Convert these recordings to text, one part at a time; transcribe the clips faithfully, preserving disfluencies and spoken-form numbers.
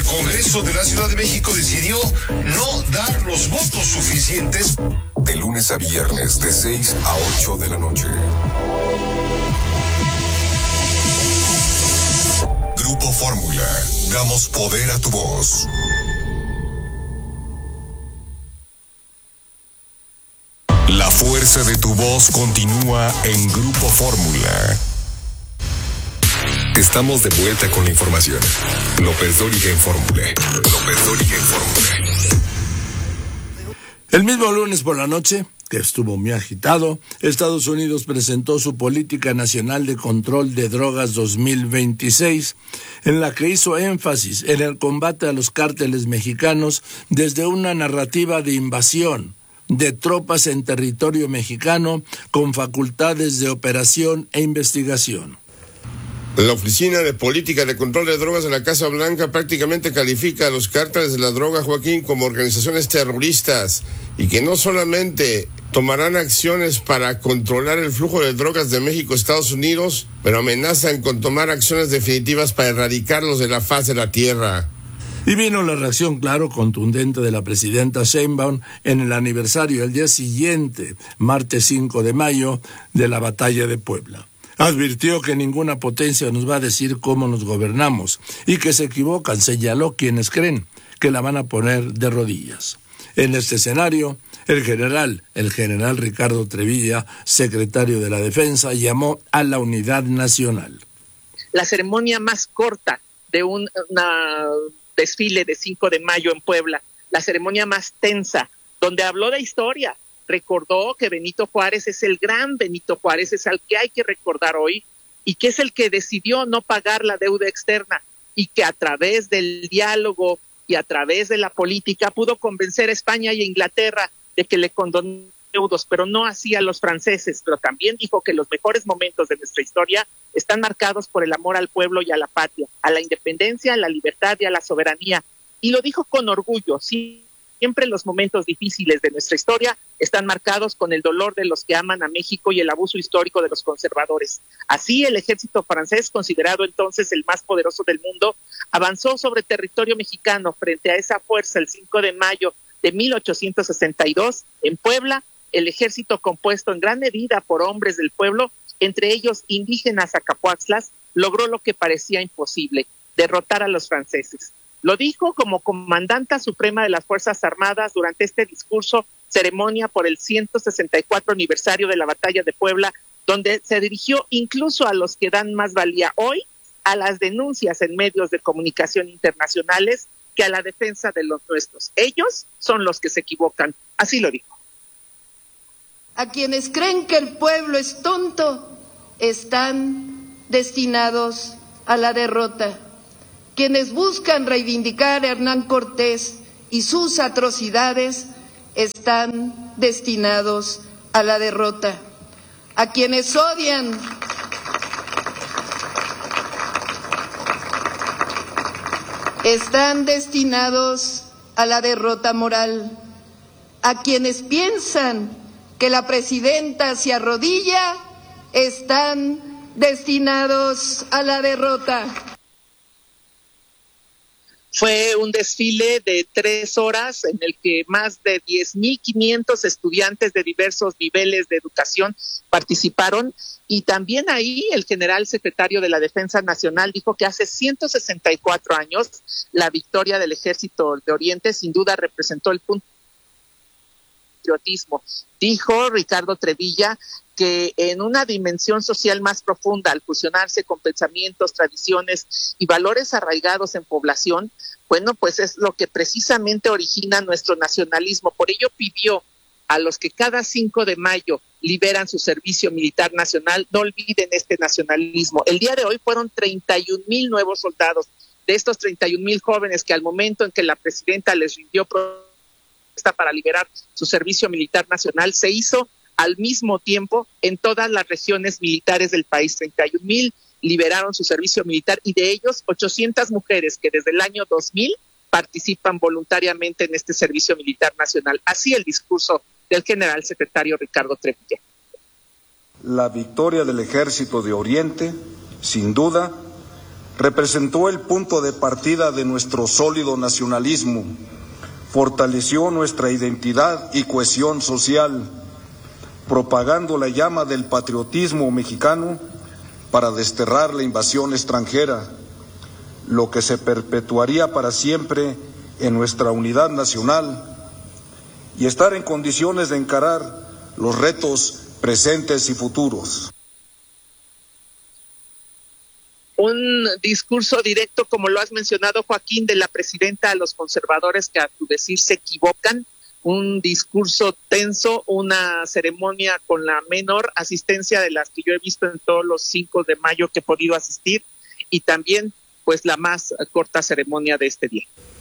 Congreso de la Ciudad de México decidió no dar los votos suficientes. De lunes a viernes, de seis a ocho de la noche. Grupo Fórmula. Damos poder a tu voz. La fuerza de tu voz continúa en Grupo Fórmula. Estamos de vuelta con la información. López Dóriga en Fórmula. López Dóriga en Fórmula. El mismo lunes por la noche, que estuvo muy agitado, Estados Unidos presentó su Política Nacional de Control de Drogas dos mil veintiséis, en la que hizo énfasis en el combate a los cárteles mexicanos desde una narrativa de invasión de tropas en territorio mexicano con facultades de operación e investigación. La Oficina de Política de Control de Drogas de la Casa Blanca prácticamente califica a los cárteles de la droga, Joaquín, como organizaciones terroristas y que no solamente tomarán acciones para controlar el flujo de drogas de México a Estados Unidos, pero amenazan con tomar acciones definitivas para erradicarlos de la faz de la tierra. Y vino la reacción, claro, contundente de la presidenta Sheinbaum en el aniversario, el día siguiente, martes cinco de mayo, de la batalla de Puebla. Advirtió que ninguna potencia nos va a decir cómo nos gobernamos y que se equivocan, señaló quienes creen que la van a poner de rodillas. En este escenario, el general, el general Ricardo Trevilla, secretario de la Defensa, llamó a la unidad nacional. La ceremonia más corta de un una desfile de cinco de mayo en Puebla, la ceremonia más tensa, donde habló de historia. Recordó que Benito Juárez es el gran Benito Juárez, es al que hay que recordar hoy, y que es el que decidió no pagar la deuda externa, y que a través del diálogo y a través de la política pudo convencer a España y a Inglaterra de que le condonaran deudos, pero no así a los franceses. Pero también dijo que los mejores momentos de nuestra historia están marcados por el amor al pueblo y a la patria, a la independencia, a la libertad y a la soberanía. Y lo dijo con orgullo, sí. Siempre los momentos difíciles de nuestra historia están marcados con el dolor de los que aman a México y el abuso histórico de los conservadores. Así, el ejército francés, considerado entonces el más poderoso del mundo, avanzó sobre territorio mexicano frente a esa fuerza el cinco de mayo de mil ochocientos sesenta y dos. En Puebla, el ejército, compuesto en gran medida por hombres del pueblo, entre ellos indígenas acapuaxtlas, logró lo que parecía imposible: derrotar a los franceses. Lo dijo como comandanta suprema de las Fuerzas Armadas durante este discurso, ceremonia por el ciento sesenta y cuatro aniversario de la Batalla de Puebla, donde se dirigió incluso a los que dan más valía hoy a las denuncias en medios de comunicación internacionales que a la defensa de los nuestros. Ellos son los que se equivocan, así lo dijo. A quienes creen que el pueblo es tonto, están destinados a la derrota. Quienes buscan reivindicar a Hernán Cortés y sus atrocidades están destinados a la derrota. A quienes odian están destinados a la derrota moral. A quienes piensan que la presidenta se arrodilla están destinados a la derrota. Fue un desfile de tres horas en el que más de diez mil quinientos estudiantes de diversos niveles de educación participaron, y también ahí el general secretario de la Defensa Nacional dijo que hace ciento sesenta y cuatro años la victoria del Ejército de Oriente sin duda representó el punto de patriotismo. Dijo Ricardo Trevilla que en una dimensión social más profunda, al fusionarse con pensamientos, tradiciones y valores arraigados en población, bueno, pues es lo que precisamente origina nuestro nacionalismo. Por ello pidió a los que cada cinco de mayo liberan su servicio militar nacional, no olviden este nacionalismo. El día de hoy fueron treinta y un mil nuevos soldados. De estos treinta y un mil jóvenes que al momento en que la presidenta les rindió propuesta para liberar su servicio militar nacional, se hizo al mismo tiempo en todas las regiones militares del país. treinta y un mil liberaron su servicio militar, y de ellos ochocientas mujeres que desde el año dos mil participan voluntariamente en este servicio militar nacional. Así el discurso del general secretario Ricardo Trevilla. La victoria del Ejército de Oriente, sin duda, representó el punto de partida de nuestro sólido nacionalismo, fortaleció nuestra identidad y cohesión social, propagando la llama del patriotismo mexicano para desterrar la invasión extranjera, lo que se perpetuaría para siempre en nuestra unidad nacional y estar en condiciones de encarar los retos presentes y futuros. Un discurso directo, como lo has mencionado, Joaquín, de la presidenta a los conservadores que a tu decir se equivocan, un discurso tenso, una ceremonia con la menor asistencia de las que yo he visto en todos los cinco de mayo que he podido asistir, y también pues la más corta ceremonia de este día.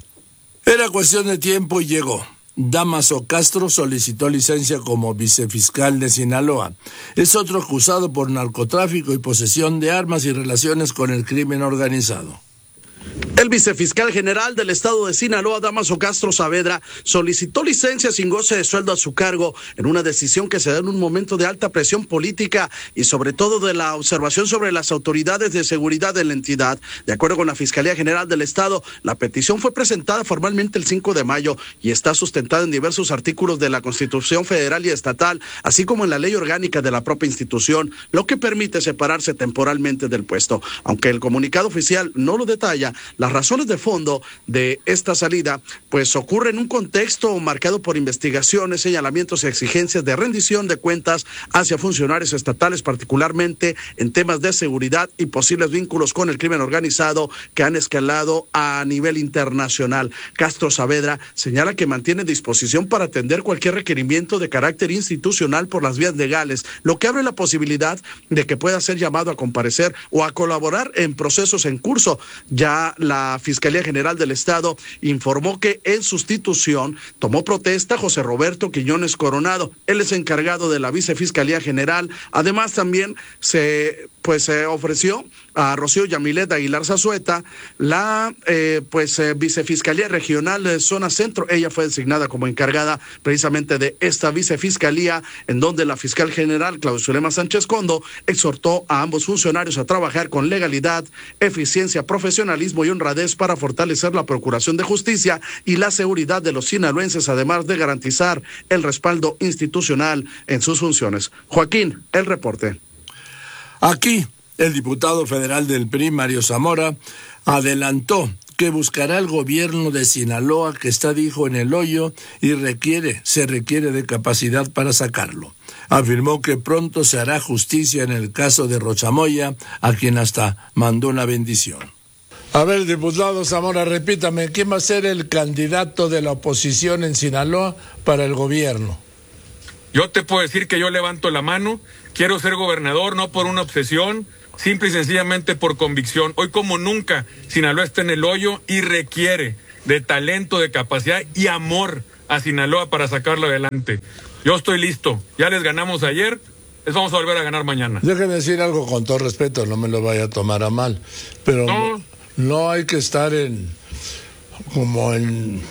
Era cuestión de tiempo y llegó. Dámaso Castro solicitó licencia como vicefiscal de Sinaloa. Es otro acusado por narcotráfico y posesión de armas y relaciones con el crimen organizado. El vicefiscal general del estado de Sinaloa, Dámaso Castro Saavedra, solicitó licencia sin goce de sueldo a su cargo en una decisión que se da en un momento de alta presión política y sobre todo de la observación sobre las autoridades de seguridad de la entidad. De acuerdo con la Fiscalía General del Estado, la petición fue presentada formalmente el cinco de mayo y está sustentada en diversos artículos de la Constitución federal y estatal, así como en la ley orgánica de la propia institución, lo que permite separarse temporalmente del puesto. Aunque el comunicado oficial no lo detalla, las razones de fondo de esta salida pues ocurre en un contexto marcado por investigaciones, señalamientos y exigencias de rendición de cuentas hacia funcionarios estatales, particularmente en temas de seguridad y posibles vínculos con el crimen organizado que han escalado a nivel internacional. Castro Saavedra señala que mantiene disposición para atender cualquier requerimiento de carácter institucional por las vías legales, lo que abre la posibilidad de que pueda ser llamado a comparecer o a colaborar en procesos en curso. Ya la Fiscalía General del Estado informó que en sustitución tomó protesta José Roberto Quiñones Coronado. Él es encargado de la Vicefiscalía General. Además, también se pues se ofreció a Rocío Yamilet Aguilar Zazueta la eh, pues eh, Vicefiscalía Regional de Zona Centro. Ella fue designada como encargada precisamente de esta vicefiscalía, en donde la fiscal general Claudia Zulema Sánchez Condo exhortó a ambos funcionarios a trabajar con legalidad, eficiencia, profesionalismo y honradez para fortalecer la procuración de justicia y la seguridad de los sinaloenses, además de garantizar el respaldo institucional en sus funciones. Joaquín, el reporte. Aquí, el diputado federal del P R I, Mario Zamora, adelantó que buscará el gobierno de Sinaloa, que está, dijo, en el hoyo y requiere, se requiere de capacidad para sacarlo. Afirmó que pronto se hará justicia en el caso de Rochamoya, a quien hasta mandó una bendición. A ver, diputado Zamora, repítame, ¿quién va a ser el candidato de la oposición en Sinaloa para el gobierno? Yo te puedo decir que yo levanto la mano, quiero ser gobernador, no por una obsesión, simple y sencillamente por convicción. Hoy como nunca, Sinaloa está en el hoyo y requiere de talento, de capacidad y amor a Sinaloa para sacarlo adelante. Yo estoy listo, ya les ganamos ayer, les vamos a volver a ganar mañana. Déjeme decir algo con todo respeto, no me lo vaya a tomar a mal, pero no, no hay que estar en como en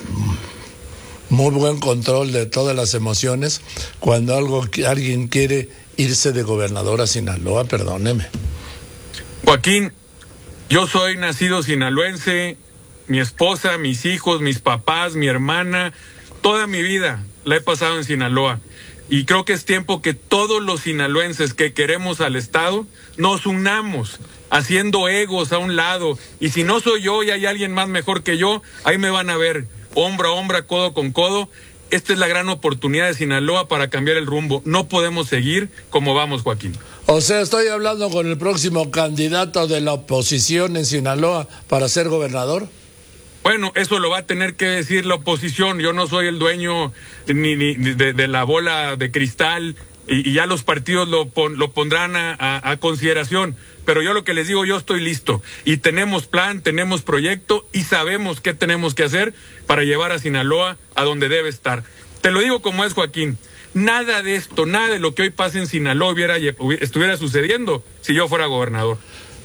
muy buen control de todas las emociones cuando algo alguien quiere irse de gobernador a Sinaloa, perdóneme. Joaquín, yo soy nacido sinaloense, mi esposa, mis hijos, mis papás, mi hermana, toda mi vida la he pasado en Sinaloa. Y creo que es tiempo que todos los sinaloenses que queremos al Estado nos unamos, haciendo egos a un lado. Y si no soy yo y hay alguien más mejor que yo, ahí me van a ver, hombro a hombro, codo con codo. Esta es la gran oportunidad de Sinaloa para cambiar el rumbo. No podemos seguir como vamos, Joaquín. O sea, estoy hablando con el próximo candidato de la oposición en Sinaloa para ser gobernador. Bueno, eso lo va a tener que decir la oposición. Yo no soy el dueño ni, ni de, de la bola de cristal y, y ya los partidos lo, pon, lo pondrán a, a, a consideración. Pero yo lo que les digo, yo estoy listo y tenemos plan, tenemos proyecto y sabemos qué tenemos que hacer para llevar a Sinaloa a donde debe estar. Te lo digo como es, Joaquín. Nada de esto, nada de lo que hoy pasa en Sinaloa hubiera, estuviera sucediendo si yo fuera gobernador.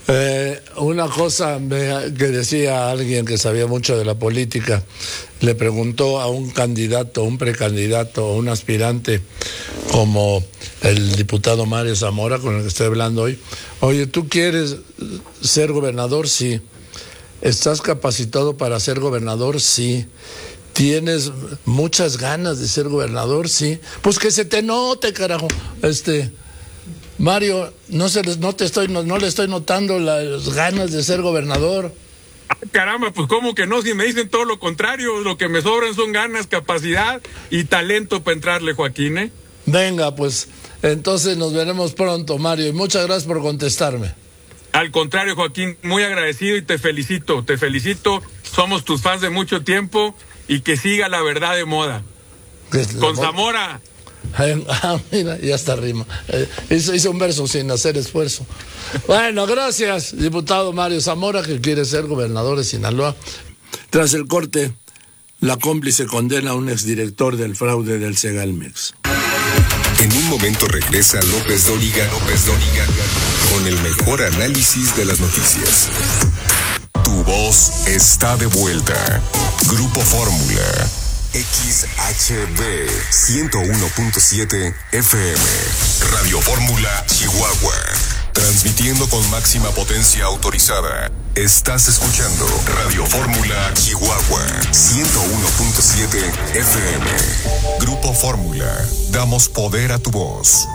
Eh, una cosa que decía alguien que sabía mucho de la política, le preguntó a un candidato, un precandidato, un aspirante como el diputado Mario Zamora, con el que estoy hablando hoy: oye, ¿tú quieres ser gobernador? Sí. ¿Estás capacitado para ser gobernador? Sí. ¿Tienes muchas ganas de ser gobernador? Sí. Pues que se te note, carajo. Este, Mario, no se les, no te estoy, no, no le estoy notando las ganas de ser gobernador. Ah, caramba, pues cómo que no, si me dicen todo lo contrario, lo que me sobran son ganas, capacidad y talento para entrarle, Joaquín, ¿eh? Venga, pues, entonces nos veremos pronto, Mario, y muchas gracias por contestarme. Al contrario, Joaquín, muy agradecido y te felicito, te felicito, somos tus fans de mucho tiempo y que siga la verdad de moda. Con Zamora. Ah, mira, ya está rima. Eh, hizo, hizo un verso sin hacer esfuerzo. Bueno, gracias, diputado Mario Zamora, que quiere ser gobernador de Sinaloa. Tras el corte, la cómplice condena a un exdirector del fraude del Segalmex. En un momento regresa López Dóriga, López Dóriga, con el mejor análisis de las noticias. Tu voz está de vuelta. Grupo Fórmula. X H B ciento uno punto siete F M. Radio Fórmula Chihuahua. Transmitiendo con máxima potencia autorizada. Estás escuchando Radio Fórmula Chihuahua ciento uno punto siete F M. Grupo Fórmula. Damos poder a tu voz.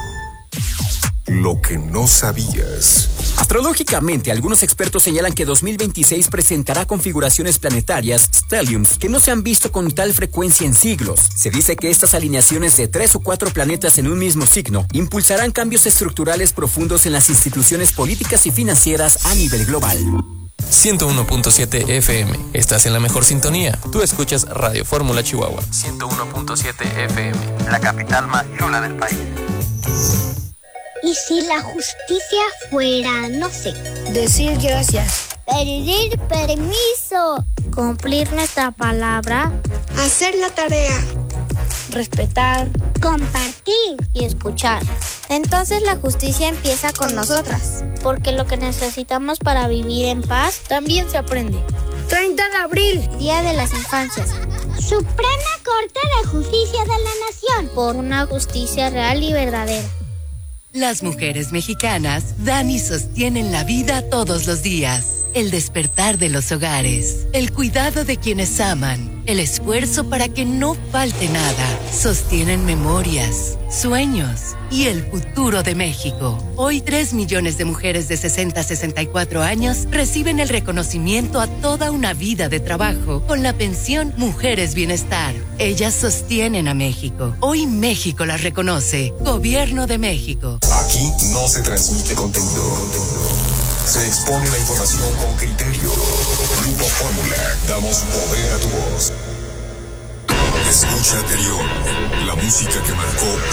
Lo que no sabías. Astrológicamente, algunos expertos señalan que dos mil veintiséis presentará configuraciones planetarias, stelliums, que no se han visto con tal frecuencia en siglos. Se dice que estas alineaciones de tres o cuatro planetas en un mismo signo impulsarán cambios estructurales profundos en las instituciones políticas y financieras a nivel global. ciento uno punto siete F M. Estás en la mejor sintonía. Tú escuchas Radio Fórmula Chihuahua. ciento uno punto siete F M. La capital más chula del país. ¿Y si la justicia fuera, no sé, decir gracias, pedir permiso, cumplir nuestra palabra, hacer la tarea, respetar, compartir y escuchar? Entonces la justicia empieza con nosotras, porque lo que necesitamos para vivir en paz también se aprende. treinta de abril, Día de las Infancias. Suprema Corte de Justicia de la Nación, por una justicia real y verdadera. Las mujeres mexicanas dan y sostienen la vida todos los días. El despertar de los hogares, el cuidado de quienes aman, el esfuerzo para que no falte nada. Sostienen memorias, sueños y el futuro de México. Hoy tres millones de mujeres de sesenta a sesenta y cuatro años reciben el reconocimiento a toda una vida de trabajo con la pensión Mujeres Bienestar. Ellas sostienen a México. Hoy México las reconoce. Gobierno de México. Aquí no se transmite contenido. Se expone la información con criterio. Grupo Fórmula. Damos poder a tu voz. Escucha anterior. La música que marcó